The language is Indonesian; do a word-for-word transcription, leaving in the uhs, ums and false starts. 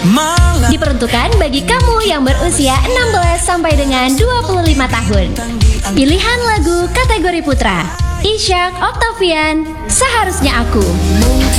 Diperuntukkan bagi kamu yang berusia enam belas sampai dengan dua puluh lima tahun. Pilihan lagu kategori putra, Ishak Octavian, Seharusnya Aku.